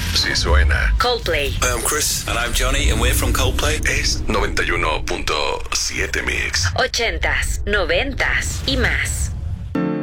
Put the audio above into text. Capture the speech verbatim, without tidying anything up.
Sí suena. Coldplay. Hi, I'm Chris. And I'm Johnny, and we're from Coldplay. Es noventa y uno punto siete Mix. Ochentas, noventas y más.